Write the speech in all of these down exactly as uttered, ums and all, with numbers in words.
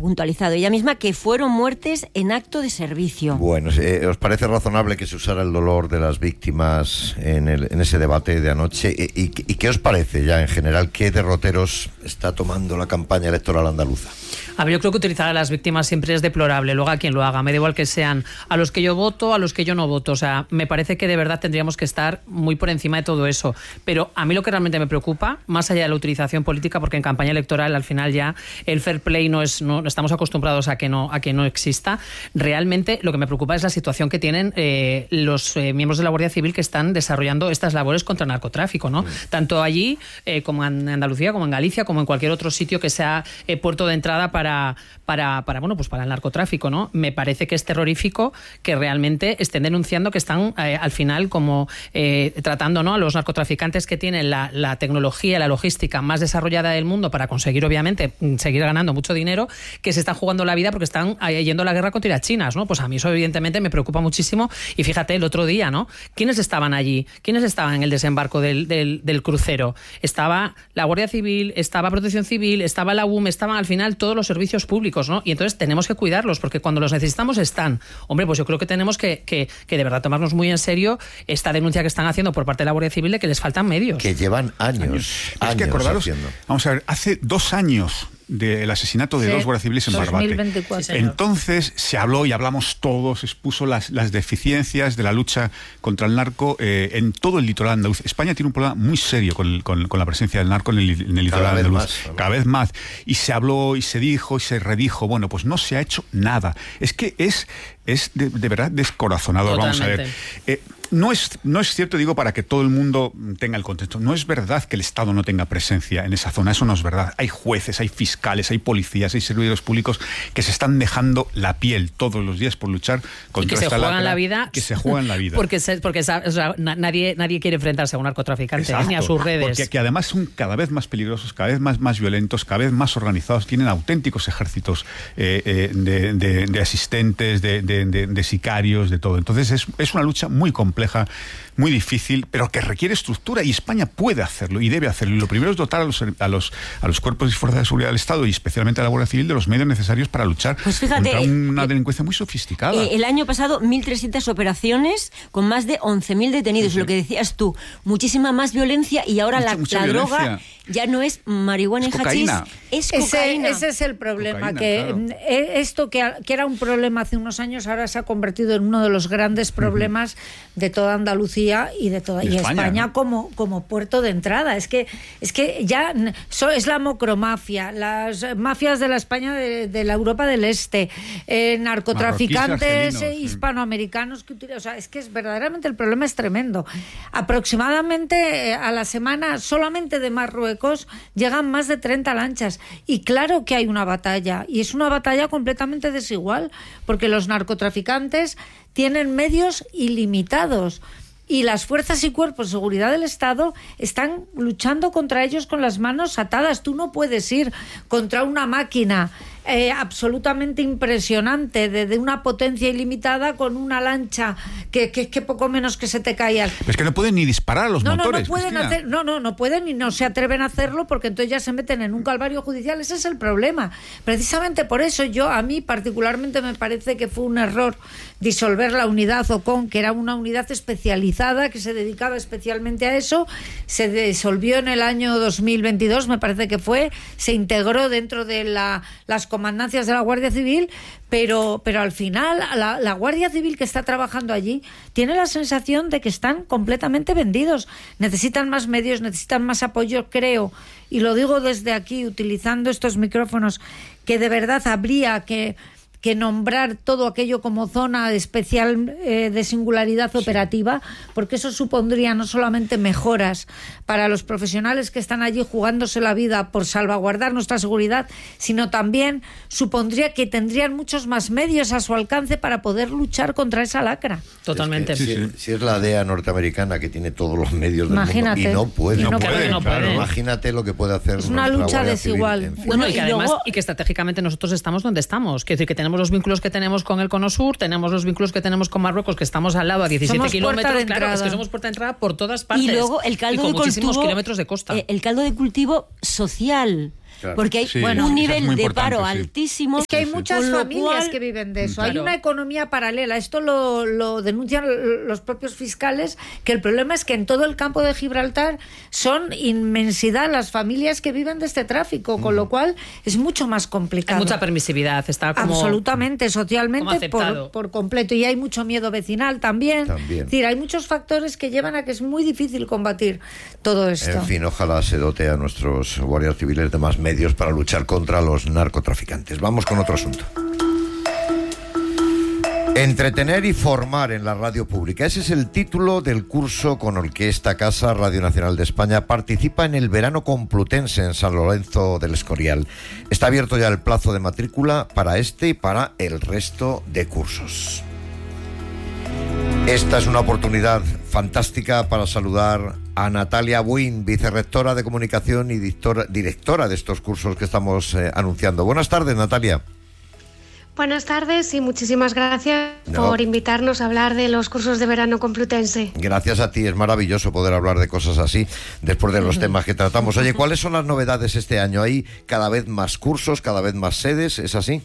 puntualizado ella misma que fueron muertes en acto de servicio. Bueno, eh, ¿os parece razonable que se usara el dolor de las víctimas en, el, en ese debate de anoche? ¿Y, y, y qué os parece ya en general? ¿Qué derroteros está tomando la campaña electoral andaluza? A ver, yo creo que utilizar a las víctimas siempre es deplorable, luego a quien lo haga, me da igual que sean a los que yo voto, a los que yo no voto, o sea, me parece que de verdad tendríamos que estar muy por encima de todo eso, pero a mí lo que realmente me preocupa, más allá de la utilización política, porque en campaña electoral al final ya el fair play no es, no estamos acostumbrados a que no, a que no exista, realmente lo que me preocupa es la situación que tienen eh, los eh, miembros de la Guardia Civil que están desarrollando estas labores contra el narcotráfico, ¿no? Sí. Tanto allí eh, como en Andalucía, como en Galicia, como en cualquier otro sitio que sea eh, puerto de entrada para Para, para, para, bueno, pues para el narcotráfico, ¿no? Me parece que es terrorífico que realmente estén denunciando que están eh, al final como eh, tratando, ¿no?, a los narcotraficantes que tienen la, la tecnología, la logística más desarrollada del mundo para conseguir, obviamente, seguir ganando mucho dinero, que se están jugando la vida porque están eh, yendo a la guerra contra las chinas, ¿no? Pues a mí eso evidentemente me preocupa muchísimo y fíjate, el otro día, ¿no? ¿Quiénes estaban allí? ¿Quiénes estaban en el desembarco del, del, del crucero? Estaba la Guardia Civil, estaba Protección Civil, estaba la U M, estaban al final todos los servicios públicos, ¿no? Y entonces tenemos que cuidarlos, porque cuando los necesitamos están. Hombre, pues yo creo que tenemos que, que, que de verdad tomarnos muy en serio esta denuncia que están haciendo por parte de la Guardia Civil de que les faltan medios. Que llevan años, años, años es que acordaros, haciendo. Vamos a ver, hace dos años del asesinato de sí, dos guardias civiles en Barbate. Sí, entonces se habló y hablamos todos, expuso las, las deficiencias de la lucha contra el narco eh, en todo el litoral andaluz. España tiene un problema muy serio con, el, con, con la presencia del narco en el, en el litoral cada andaluz. Vez más, cada vez más. Y se habló y se dijo y se redijo. Bueno, pues no se ha hecho nada. Es que es, es de, de verdad descorazonador. Totalmente. Vamos a ver. Eh, No es, no es cierto, digo, para que todo el mundo tenga el contexto. No es verdad que el Estado no tenga presencia en esa zona. Eso no es verdad. Hay jueces, hay fiscales, hay policías, hay servidores públicos que se están dejando la piel todos los días por luchar contra esta lacra. Que se juegan la vida. Que se juegan la vida. Porque, se, porque o sea, nadie, nadie quiere enfrentarse a un narcotraficante. Exacto, ni a sus redes. Porque que además son cada vez más peligrosos, cada vez más, más violentos, cada vez más organizados. Tienen auténticos ejércitos eh, eh, de, de, de asistentes, de, de, de, de sicarios, de todo. Entonces es, es una lucha muy compleja. compleja, muy difícil, pero que requiere estructura, y España puede hacerlo y debe hacerlo. Y lo primero es dotar a los, a los, a los cuerpos y fuerzas de seguridad del Estado, y especialmente a la Guardia Civil, de los medios necesarios para luchar pues fíjate, contra una eh, delincuencia muy sofisticada. Eh, el año pasado, mil trescientas operaciones con más de once mil detenidos, sí, sí. Lo que decías tú, muchísima más violencia, y ahora mucha, la, mucha la droga ya no es marihuana es y hachís, es cocaína. Ese, ese es el problema, cocaína, que claro. Esto que, que era un problema hace unos años, ahora se ha convertido en uno de los grandes problemas uh-huh. de toda Andalucía y de toda y, y España, España ¿no? como, como puerto de entrada. Es que, es que ya so, es la mocromafia, las mafias de la España de, de la Europa del Este, eh, narcotraficantes eh, hispanoamericanos que utilizan, o sea, es que es verdaderamente el problema es tremendo. Aproximadamente eh, a la semana, solamente de Marruecos llegan más de treinta lanchas, y claro que hay una batalla, y es una batalla completamente desigual, porque los narcotraficantes tienen medios ilimitados y las fuerzas y cuerpos de seguridad del Estado están luchando contra ellos con las manos atadas. Tú no puedes ir contra una máquina Eh, absolutamente impresionante de, de una potencia ilimitada con una lancha que, que, que poco menos que se te caía. Es que no pueden ni disparar a los no, motores. No, no pueden hacer, no, no, no pueden y no se atreven a hacerlo, porque entonces ya se meten en un calvario judicial. Ese es el problema. Precisamente por eso yo, a mí particularmente me parece que fue un error disolver la unidad OCON, que era una unidad especializada que se dedicaba especialmente a eso. Se disolvió en el año dos mil veintidós, me parece que fue, se integró dentro de la, las comandancias de la Guardia Civil, pero, pero al final la, la Guardia Civil que está trabajando allí tiene la sensación de que están completamente vendidos. Necesitan más medios, necesitan más apoyo, creo, y lo digo desde aquí utilizando estos micrófonos, que de verdad habría que que nombrar todo aquello como zona especial eh, de singularidad operativa, porque eso supondría no solamente mejoras para los profesionales que están allí jugándose la vida por salvaguardar nuestra seguridad, sino también supondría que tendrían muchos más medios a su alcance para poder luchar contra esa lacra. Totalmente. Es que, sí, sí. Si, si es la D E A norteamericana que tiene todos los medios del Imagínate. mundo y no puede, y no, no puede, puede, no puede. claro. Imagínate lo que puede hacer. Es una lucha desigual. En fin. Bueno, y que y además, luego... y que estratégicamente nosotros estamos donde estamos. Quiero decir que tenemos los vínculos que tenemos con el Cono Sur, tenemos los vínculos que tenemos con Marruecos, que estamos al lado a diecisiete somos kilómetros, claro, es que somos puerta de entrada por todas partes. Y luego el caldo y con de muchísimos cultivo, kilómetros de costa. Eh, el caldo de cultivo social. claro. Porque hay sí, bueno, un nivel de paro sí. altísimo. Es que hay muchas con lo familias cual, que viven de eso. Claro. Hay una economía paralela. Esto lo, lo denuncian los propios fiscales, que el problema es que en todo el campo de Gibraltar son inmensidad las familias que viven de este tráfico, con lo cual es mucho más complicado. Hay mucha permisividad, está como... Absolutamente, socialmente, como por, por completo. Y hay mucho miedo vecinal también. También. Es decir, hay muchos factores que llevan a que es muy difícil combatir todo esto. En fin, ojalá se dote a nuestros guardias civiles de más medios para luchar contra los narcotraficantes. Vamos con otro asunto. Entretener y formar en la radio pública. Ese es el título del curso con el que esta casa, Radio Nacional de España, participa en el verano complutense en San Lorenzo del Escorial. Está abierto ya el plazo de matrícula para este y para el resto de cursos. Esta es una oportunidad fantástica para saludar a Natalia Buin, vicerrectora de comunicación y directora, directora de estos cursos que estamos eh, anunciando. Buenas tardes, Natalia. Buenas tardes y muchísimas gracias no. por invitarnos a hablar de los cursos de verano complutense. Gracias a ti, es maravilloso poder hablar de cosas así después de los temas que tratamos. Oye, ¿cuáles son las novedades este año? ¿Hay cada vez más cursos, cada vez más sedes? ¿Es así?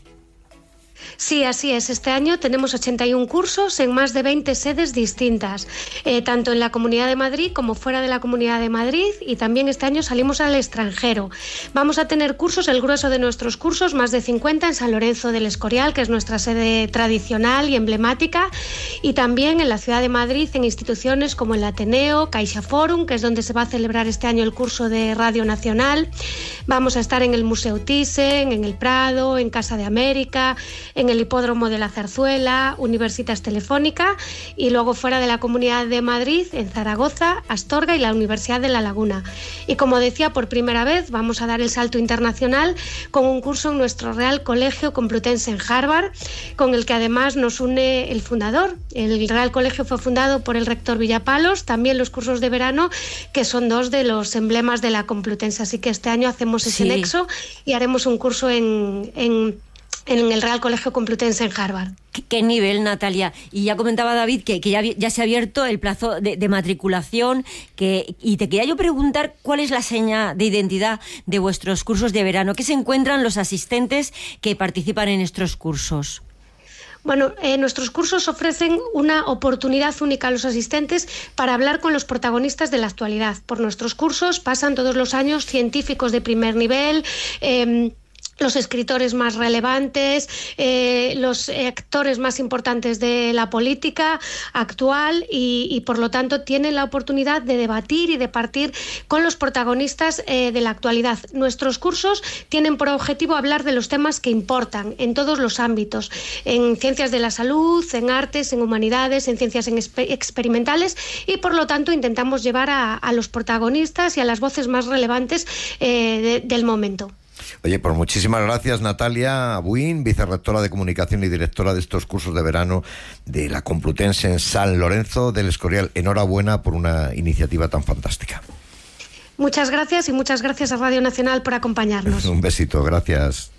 Sí, así es. Este año tenemos ochenta y un cursos en más de veinte sedes distintas, eh, tanto en la Comunidad de Madrid como fuera de la Comunidad de Madrid, y también este año salimos al extranjero. Vamos a tener cursos, el grueso de nuestros cursos, más de cincuenta en San Lorenzo del Escorial, que es nuestra sede tradicional y emblemática, y también en la ciudad de Madrid en instituciones como el Ateneo, Caixa Forum, que es donde se va a celebrar este año el curso de Radio Nacional. Vamos a estar en el Museo Thyssen, en el Prado, en Casa de América, en el Hipódromo de la Zarzuela, Universitas Telefónica, y luego fuera de la Comunidad de Madrid, en Zaragoza, Astorga y la Universidad de La Laguna. Y como decía, por primera vez vamos a dar el salto internacional con un curso en nuestro Real Colegio Complutense en Harvard, con el que además nos une el fundador. El Real Colegio fue fundado por el rector Villapalos, también los cursos de verano, que son dos de los emblemas de la Complutense. Así que este año hacemos ese sí. nexo y haremos un curso en... en en el Real Colegio Complutense en Harvard. ¿Qué, qué nivel, Natalia? Y ya comentaba David que, que ya, ya se ha abierto el plazo de, de matriculación, que, y te quería yo preguntar cuál es la seña de identidad de vuestros cursos de verano. ¿Qué se encuentran los asistentes que participan en estos cursos? Bueno, eh, nuestros cursos ofrecen una oportunidad única a los asistentes para hablar con los protagonistas de la actualidad. Por nuestros cursos pasan todos los años científicos de primer nivel, eh, los escritores más relevantes, eh, los actores más importantes de la política actual y, y por lo tanto tienen la oportunidad de debatir y de partir con los protagonistas eh, de la actualidad. Nuestros cursos tienen por objetivo hablar de los temas que importan en todos los ámbitos, en ciencias de la salud, en artes, en humanidades, en ciencias en exper- experimentales y por lo tanto intentamos llevar a, a los protagonistas y a las voces más relevantes eh, de, del momento. Oye, pues muchísimas gracias, Natalia Buin, vicerrectora de comunicación y directora de estos cursos de verano de la Complutense en San Lorenzo del Escorial. Enhorabuena por una iniciativa tan fantástica. Muchas gracias y muchas gracias a Radio Nacional por acompañarnos. Un besito, gracias.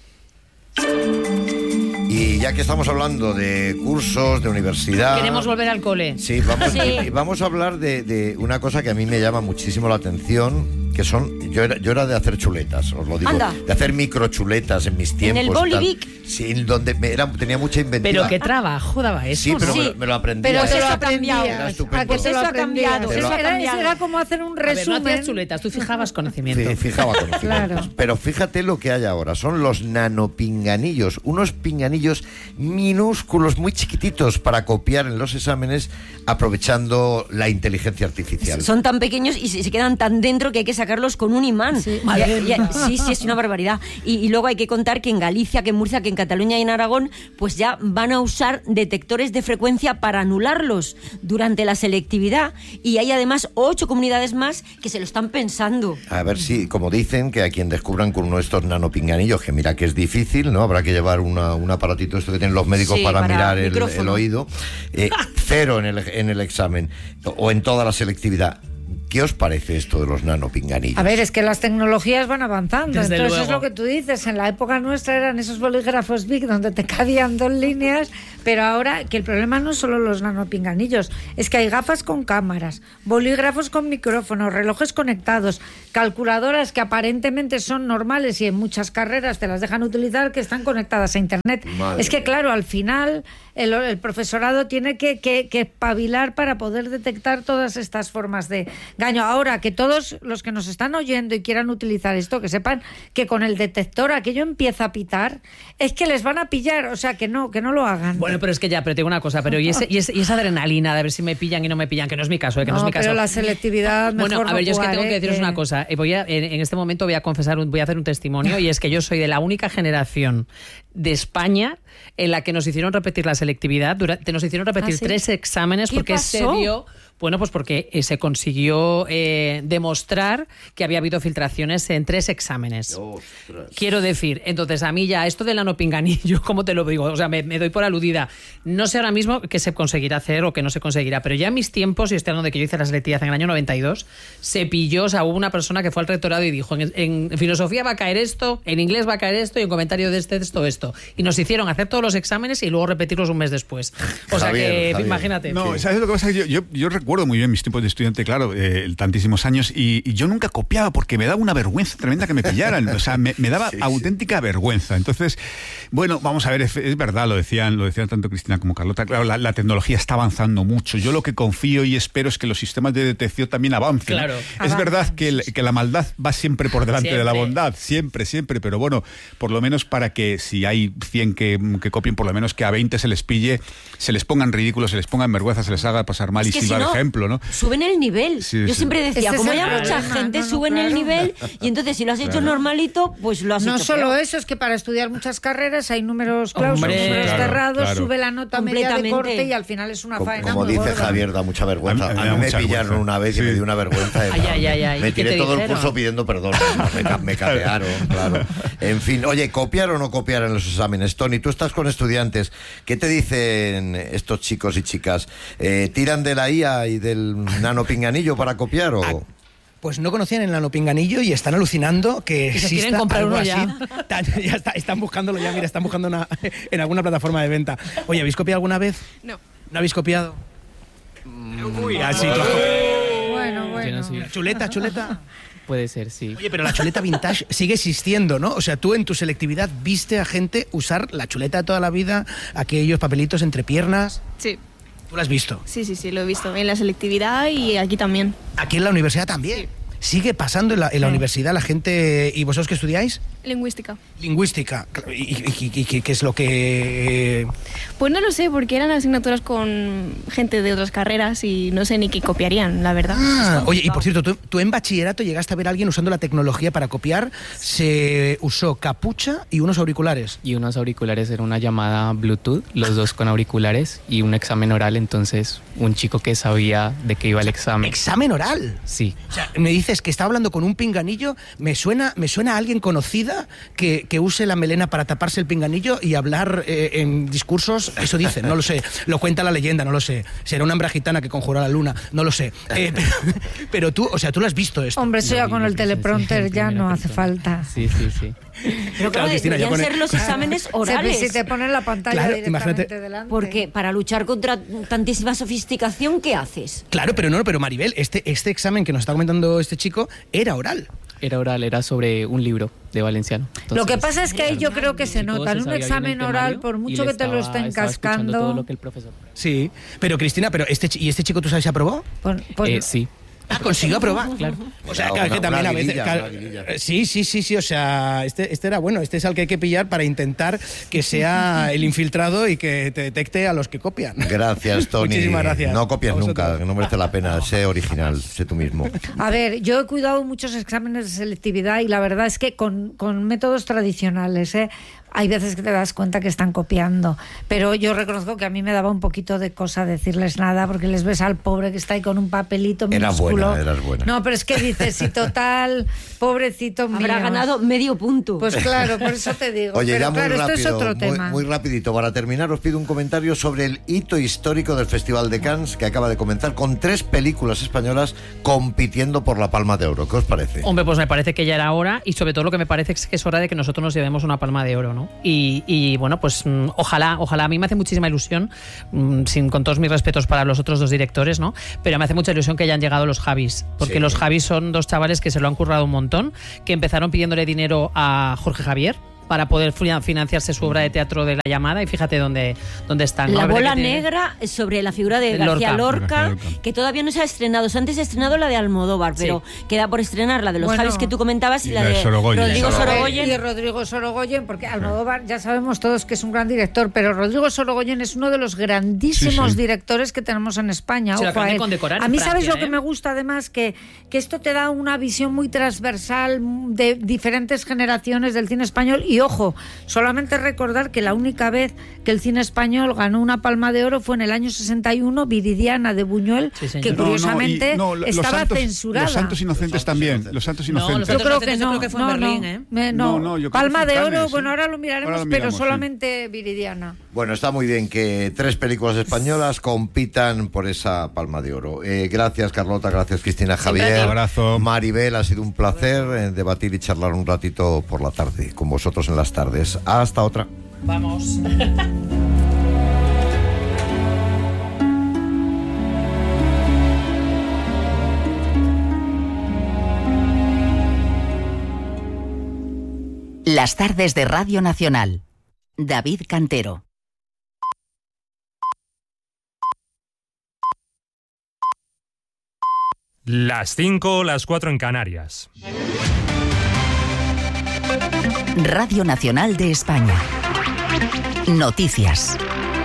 Y ya que estamos hablando de cursos, de universidad... Queremos volver al cole. Sí, vamos, Sí. vamos a hablar de, de una cosa que a mí me llama muchísimo la atención, que son... Yo era, yo era de hacer chuletas, os lo digo. Anda. De hacer microchuletas en mis tiempos. el y tal. Bolivic. Sí, en donde me era, tenía mucha inventiva. Pero qué trabajo daba eso, Sí, pero ¿no? me, Sí. lo- me lo aprendí. Pero Pues te eso lo ha cambiado. aprendías. Era estupendo. ¿A que te Eso lo ha aprendías? cambiado, eso ha Era, cambiado. era como hacer un A ver, no resumen. hacías chuletas, tú fijabas conocimiento. Fi- Fijaba conocimientos. Claro. Pero fíjate lo que hay ahora. Son los nanopinganillos. Unos pinganillos minúsculos, muy chiquititos, para copiar en los exámenes, aprovechando la inteligencia artificial. Son tan pequeños y se, se quedan tan dentro que hay que sacarlos con un imán. Sí. Ya- ya- sí, sí, es una barbaridad. Y, y luego hay que contar que en Galicia, que en Murcia, que en Cataluña y en Aragón, pues ya van a usar detectores de frecuencia para anularlos durante la selectividad. Y hay además ocho comunidades más que se lo están pensando. A ver si, como dicen, que a quien descubran con uno de estos nanopinganillos, que mira que es difícil, ¿no? Habrá que llevar una, un aparatito esto que tienen los médicos Sí, para, para mirar el, micrófono. el oído. Eh, cero en el, en el examen o en toda la selectividad. ¿Qué os parece esto de los nanopinganillos? A ver, es que las tecnologías van avanzando. Desde Entonces luego. es lo que tú dices. En la época nuestra eran esos bolígrafos Bic donde te cabían dos líneas, pero ahora que el problema no es solo los nanopinganillos, es que hay gafas con cámaras, bolígrafos con micrófonos, relojes conectados, calculadoras que aparentemente son normales y en muchas carreras te las dejan utilizar, que están conectadas a internet. Madre es que mía. claro, al final el, el profesorado tiene que, que, que espabilar para poder detectar todas estas formas de engaño. Ahora, que todos los que nos están oyendo y quieran utilizar esto, que sepan que con el detector aquello empieza a pitar, es que les van a pillar, o sea, que no, que no lo hagan. Bueno, pero es que ya, pero te digo una cosa, pero y, ese, y, ese, y esa adrenalina de ver si me pillan y no me pillan, que no es mi caso, eh, que no, no, es mi caso. pero la selectividad mejor Bueno, a ver, no yo es que jugar, tengo que ¿eh? deciros una cosa. Eh, Voy a, en, en este momento voy a confesar, un, voy a hacer un testimonio, y es que yo soy de la única generación de España en la que nos hicieron repetir la selectividad, durante, nos hicieron repetir ¿Ah, sí? tres exámenes ¿Qué porque pasó? se dio... Bueno, pues porque eh, se consiguió eh, demostrar que había habido filtraciones en tres exámenes. Ostras. Quiero decir, entonces a mí ya esto del nanopinganillo, ¿cómo te lo digo? O sea, me, me doy por aludida. No sé ahora mismo qué se conseguirá hacer o qué no se conseguirá, pero ya en mis tiempos, y estoy hablando de que yo hice la selectividad en el año noventa y dos, se pilló, o sea, hubo una persona que fue al rectorado y dijo, en, en filosofía va a caer esto, en inglés va a caer esto, y en comentario de este, esto, esto. Y nos hicieron hacer todos los exámenes y luego repetirlos un mes después. O sea Javier, que, Javier. imagínate. No, Sí. ¿sabes lo que pasa? Yo, yo, yo recuerdo muy bien mis tiempos de estudiante, claro, eh, tantísimos años, y, y yo nunca copiaba porque me daba una vergüenza tremenda que me pillaran. O sea, me, me daba Sí, sí. auténtica vergüenza. Entonces, bueno, vamos a ver, es, es verdad, lo decían, lo decían tanto Cristina como Carlota. Claro, la, la tecnología está avanzando mucho. Yo lo que confío y espero es que los sistemas de detección también avancen. Claro. Es Avancen, verdad que, el- que la maldad va siempre por delante de la Siempre. bondad, siempre, siempre, pero bueno, por lo menos para que si hay cien que, que copien, por lo menos que a veinte se les pille, se les pongan ridículos, se les pongan vergüenza, se les haga pasar mal Es y que sirva si de no, ejemplo, ¿no? suben el nivel. Sí, Yo sí. siempre decía, Ese como es el haya mucha problema. gente, No, no, suben el claro. nivel, y entonces si lo has hecho normalito, pues lo has No hecho solo peor. eso, es que para estudiar muchas carreras hay números clausos, Hombre, números claro, cerrados, claro. sube la nota media de Completamente. corte y al final es una Como, faena como muy dice gorda. Javier, da mucha vergüenza. A mí- A me mí da me mucha pillaron vergüenza. una vez y Sí. me dio una vergüenza. Ay, ay, ay, ay. Me ¿Y qué tiré te todo el dijeron? curso pidiendo perdón. Me, ca- me catearon, claro. En fin, oye, ¿copiar o no copiar en los exámenes? Tony, tú estás con estudiantes. ¿Qué te dicen estos chicos y chicas? Eh, ¿Tiran de la I A y del nanopinganillo para copiar o...? Pues no conocían el nanopinganillo y están alucinando que se exista quieren comprar algo uno así. ya. Tan- ya está, están buscándolo ya, mira, están buscando una, en alguna plataforma de venta. Oye, ¿habéis copiado alguna vez? No. ¿No habéis copiado? Uy, así tú has copiado. Bueno, bueno. Yo no soy- Chuleta, chuleta. Puede ser, sí. Oye, pero la chuleta vintage sigue existiendo, ¿no? O sea, tú en tu selectividad viste a gente usar la chuleta de toda la vida, aquellos papelitos entre piernas. Sí, ¿Tú lo has visto? sí, sí, sí, lo he visto en la selectividad y aquí también. Aquí en la universidad también. ¿Sigue pasando en la, en la universidad la gente... ¿Y vosotros qué estudiáis? Lingüística. Lingüística. ¿Y, y- y- y qué es lo que...? Pues no lo sé, porque eran asignaturas con gente de otras carreras y no sé ni qué copiarían, la verdad. Ah, oye, y por cierto, ¿tú, tú en bachillerato llegaste a ver a alguien usando la tecnología para copiar. Se usó capucha y unos auriculares. Y unos auriculares era una llamada Bluetooth, los dos con auriculares, y un examen oral, entonces un chico que sabía de qué iba el examen. Examen oral. Sí. O sea, me dices que está hablando con un pinganillo, me suena, me suena a alguien conocida que, que use la melena para taparse el pinganillo y hablar eh, en discursos, eso dicen, no lo sé, lo cuenta la leyenda, no lo sé, será una hembra gitana que conjuró a la luna, no lo sé, eh, pero, pero tú, o sea, tú lo has visto esto. Hombre, eso Lo ya vi, con lo el vi, sí, teleprompter sí, ya en no primera hace persona. falta. Sí, sí, sí. Pero claro, Cristina, ya deberían con el- ser los exámenes orales. Si te ponen la pantalla Claro, directamente imagínate. delante. Porque para luchar contra tantísima sofisticación, ¿qué haces? Claro, pero no, pero Maribel, este, este examen que nos está comentando este chico era oral. Era oral, era sobre un libro de valenciano. Lo que Entonces, pasa es que ahí yo creo que se chico nota. En un sabía bien examen el oral, temario por y mucho le que te lo estaba- estén estaba escuchando cascando. todo lo que el profesor. Sí, pero Cristina, pero este chi- ¿y este chico tú sabes si aprobó? Pon- pon- Eh, sí. Ah, consiguió aprobar. Claro. O sea, Una- claro, que una también a veces. vidilla, claro, una vidilla. eh, sí, sí, sí, sí. O sea, este, este era bueno. Este es al que hay que pillar para intentar que sea el infiltrado y que te detecte a los que copian. Gracias, Tony. Muchísimas gracias. No copies A vosotros. nunca, que no merece la pena. Sé original, sé tú mismo. A ver, yo he cuidado muchos exámenes de selectividad y la verdad es que con, con métodos tradicionales, ¿eh? hay veces que te das cuenta que están copiando. Pero yo reconozco que a mí me daba un poquito de cosa decirles nada, porque les ves al pobre que está ahí con un papelito minúsculo. Era buena, eras buena. No, pero es que dices, si total, pobrecito mío. Habrá ganado medio punto. Pues claro, por eso te digo. Oye, pero ya muy claro, rápido, esto es otro muy, tema. muy rapidito. Para terminar, os pido un comentario sobre el hito histórico del Festival de Cannes, que acaba de comenzar con tres películas españolas compitiendo por la Palma de Oro. ¿Qué os parece? Hombre, pues me parece que ya era hora, y sobre todo lo que me parece es que es hora de que nosotros nos llevemos una Palma de Oro, ¿no? Y, y bueno, pues mmm, ojalá, ojalá. A mí me hace muchísima ilusión, mmm, sin, con todos mis respetos para los otros dos directores, ¿no? Pero me hace mucha ilusión que hayan llegado los Javis, porque sí. Los Javis son dos chavales que se lo han currado un montón, que empezaron pidiéndole dinero a Jorge Javier para poder financiarse su obra de teatro de La Llamada, y fíjate dónde, dónde están. La ¿no? bola tiene... negra sobre la figura de García Lorca, Lorca, que todavía no se ha estrenado. Antes se ha estrenado la de Almodóvar, sí. Pero queda por estrenar la de los bueno, Javis que tú comentabas y, y la de Sorogoyen. Rodrigo Sorogoyen. Y Rodrigo Sorogoyen, porque Almodóvar ya sabemos todos que es un gran director, pero Rodrigo Sorogoyen es uno de los grandísimos sí, sí. directores que tenemos en España. Se Ojo a, él. Con decorar a mí, Francia, ¿sabes ¿eh? lo que me gusta además? Que, que esto te da una visión muy transversal de diferentes generaciones del cine español. Y ojo, solamente recordar que la única vez que el cine español ganó una Palma de Oro fue en el año sesenta y uno, Viridiana de Buñuel, sí, que curiosamente no, no, y, no, estaba santos, censurada. Los Santos Inocentes los también. Inocentes. Los Santos Inocentes. No, los Santos yo creo que no, creo que fue no, en Berlín, ¿eh? Me, no. no, no Palma de Cannes, Oro, ¿eh? bueno, ahora lo miraremos, ahora lo miramos, pero solamente sí. Viridiana. Bueno, está muy bien que tres películas españolas compitan por esa Palma de Oro. Eh, gracias, Carlota, gracias, Cristina, Javier. Un abrazo. Maribel, ha sido un placer eh, debatir y charlar un ratito por la tarde con vosotros en las tardes. Hasta otra. Vamos. Las tardes de Radio Nacional. David Cantero. Las cinco, las cuatro en Canarias. Radio Nacional de España. Noticias.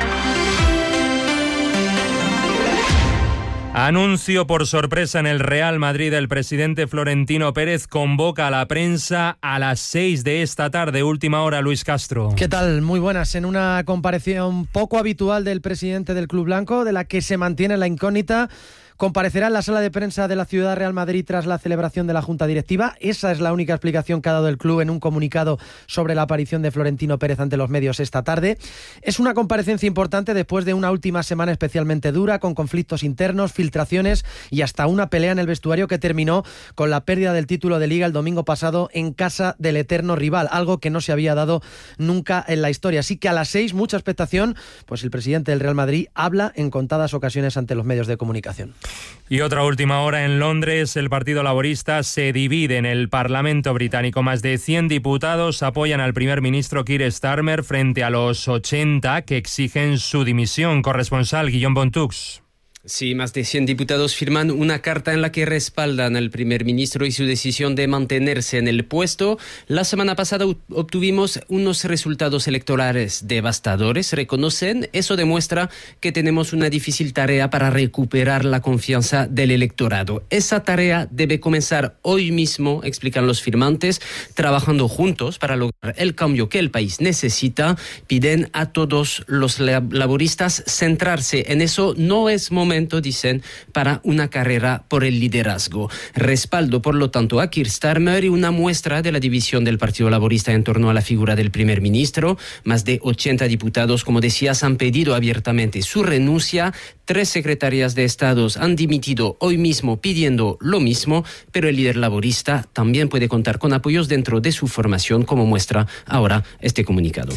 Anuncio por sorpresa en el Real Madrid. El presidente Florentino Pérez convoca a la prensa a las seis de esta tarde. Última hora, Luis Castro. ¿Qué tal? Muy buenas. En una comparación poco habitual del presidente del Club Blanco, de la que se mantiene la incógnita, comparecerá en la sala de prensa de la Ciudad Real Madrid tras la celebración de la Junta Directiva. Esa es la única explicación que ha dado el club en un comunicado sobre la aparición de Florentino Pérez ante los medios esta tarde. Es una comparecencia importante después de una última semana especialmente dura, con conflictos internos, filtraciones y hasta una pelea en el vestuario que terminó con la pérdida del título de Liga el domingo pasado en casa del eterno rival, algo que no se había dado nunca en la historia. Así que a las seis, mucha expectación, pues el presidente del Real Madrid habla en contadas ocasiones ante los medios de comunicación. Y otra última hora en Londres. El Partido Laborista se divide en el Parlamento británico. Más de cien diputados apoyan al primer ministro Keir Starmer frente a los ochenta que exigen su dimisión. Corresponsal Guillaume Bontux. Sí, más de cien diputados firman una carta en la que respaldan al primer ministro y su decisión de mantenerse en el puesto. La semana pasada obtuvimos unos resultados electorales devastadores, reconocen. Eso demuestra que tenemos una difícil tarea para recuperar la confianza del electorado. Esa tarea debe comenzar hoy mismo, explican los firmantes, trabajando juntos para lograr el cambio que el país necesita. Piden a todos los laboristas centrarse en eso. No es momento, dicen, para una carrera por el liderazgo. Respaldo, por lo tanto, a Keir Starmer y una muestra de la división del Partido Laborista en torno a la figura del primer ministro. Más de ochenta diputados, como decías, han pedido abiertamente su renuncia. Tres secretarias de Estado han dimitido hoy mismo pidiendo lo mismo, pero el líder laborista también puede contar con apoyos dentro de su formación, como muestra ahora este comunicado.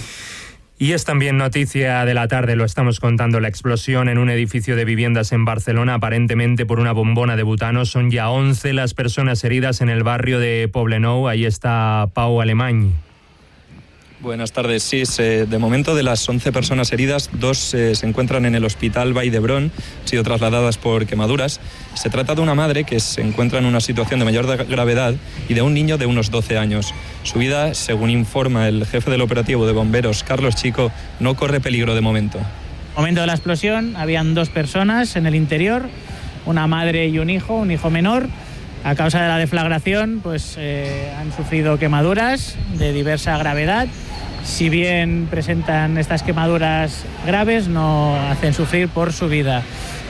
Y es también noticia de la tarde, lo estamos contando, la explosión en un edificio de viviendas en Barcelona, aparentemente por una bombona de butano. Son ya once las personas heridas en el barrio de Poblenou. Ahí está Pau Alemany. Buenas tardes. Sí, se, de momento de las once personas heridas, dos eh, se encuentran en el hospital Vall d'Hebron, han sido trasladadas por quemaduras. Se trata de una madre que se encuentra en una situación de mayor gravedad y de un niño de unos doce años. Su vida, según informa el jefe del operativo de bomberos, Carlos Chico, no corre peligro de momento. En el momento de la explosión habían dos personas en el interior, una madre y un hijo, un hijo menor. A causa de la deflagración, pues eh, han sufrido quemaduras de diversa gravedad. si bien presentan estas quemaduras graves, no hacen sufrir por su vida.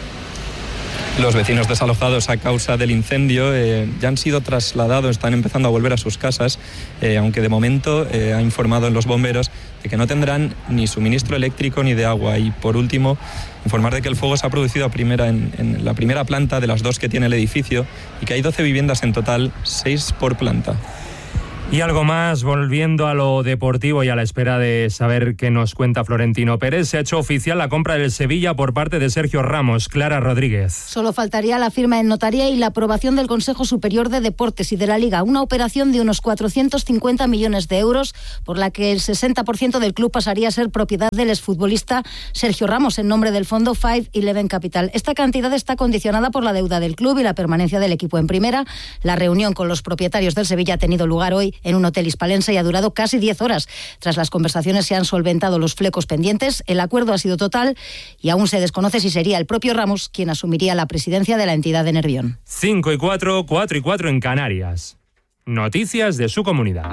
Los vecinos desalojados a causa del incendio eh, ya han sido trasladados, están empezando a volver a sus casas, eh, aunque de momento eh, ha informado en los bomberos de que no tendrán ni suministro eléctrico ni de agua. Y por último, informar de que el fuego se ha producido a primera en, en la primera planta de las dos que tiene el edificio y que hay doce viviendas en total, seis por planta. Y algo más, volviendo a lo deportivo y a la espera de saber qué nos cuenta Florentino Pérez, se ha hecho oficial la compra del Sevilla por parte de Sergio Ramos. Clara Rodríguez. Solo faltaría la firma en notaría y la aprobación del Consejo Superior de Deportes y de la Liga. Una operación de unos cuatrocientos cincuenta millones de euros, por la que el sesenta por ciento del club pasaría a ser propiedad del exfutbolista Sergio Ramos, en nombre del fondo Five Eleven Capital. Esta cantidad está condicionada por la deuda del club y la permanencia del equipo en primera. La reunión con los propietarios del Sevilla ha tenido lugar hoy en un hotel hispalense y ha durado casi diez horas. Tras las conversaciones se han solventado los flecos pendientes, el acuerdo ha sido total y aún se desconoce si sería el propio Ramos quien asumiría la presidencia de la entidad de Nervión. cinco y cuatro, cuatro y cuatro en Canarias. Noticias de su comunidad.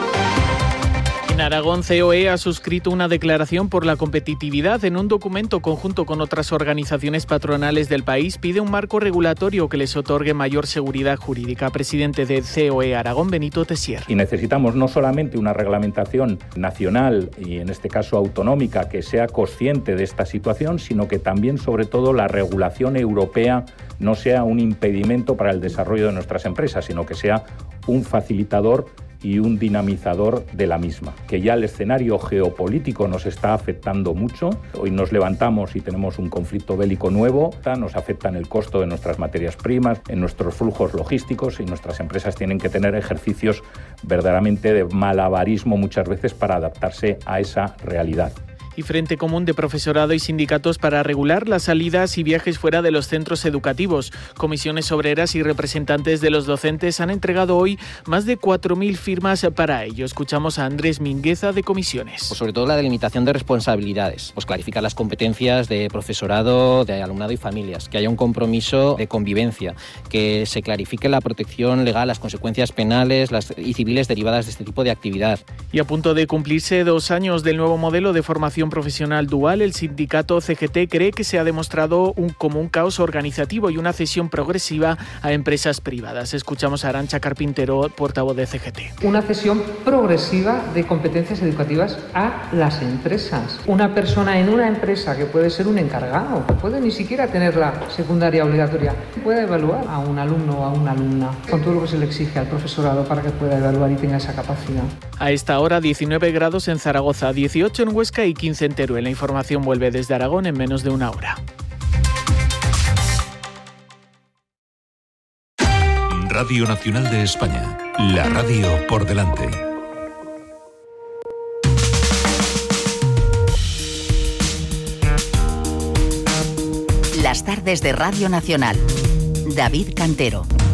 En Aragón, C O E ha suscrito una declaración por la competitividad. En un documento conjunto con otras organizaciones patronales del país, pide un marco regulatorio que les otorgue mayor seguridad jurídica. Presidente de C O E Aragón, Benito Tessier. Y necesitamos no solamente una reglamentación nacional y en este caso autonómica que sea consciente de esta situación, sino que también, sobre todo, la regulación europea no sea un impedimento para el desarrollo de nuestras empresas, sino que sea un facilitador y un dinamizador de la misma. Que ya el escenario geopolítico nos está afectando mucho. Hoy nos levantamos y tenemos un conflicto bélico nuevo. Nos afecta en el costo de nuestras materias primas, en nuestros flujos logísticos, y nuestras empresas tienen que tener ejercicios verdaderamente de malabarismo muchas veces para adaptarse a esa realidad. Y Frente Común de Profesorado y Sindicatos para regular las salidas y viajes fuera de los centros educativos. Comisiones obreras y representantes de los docentes han entregado hoy más de cuatro mil firmas para ello. Escuchamos a Andrés Mingueza de Comisiones. Pues sobre todo la delimitación de responsabilidades, pues clarificar las competencias de profesorado, de alumnado y familias, que haya un compromiso de convivencia, que se clarifique la protección legal, las consecuencias penales las, y civiles derivadas de este tipo de actividad. Y a punto de cumplirse dos años del nuevo modelo de formación profesional dual, el sindicato C G T cree que se ha demostrado un, como un caos organizativo y una cesión progresiva a empresas privadas. Escuchamos a Arantxa Carpintero, portavoz de C G T. Una cesión progresiva de competencias educativas a las empresas. Una persona en una empresa, que puede ser un encargado, que puede ni siquiera tener la secundaria obligatoria, puede evaluar a un alumno o a una alumna con todo lo que se le exige al profesorado para que pueda evaluar y tenga esa capacidad. A esta hora diecinueve grados en Zaragoza, dieciocho en Huesca y quince en Teruel. La información vuelve desde Aragón en menos de una hora. Radio Nacional de España, la radio por delante. Las tardes de Radio Nacional. David Cantero.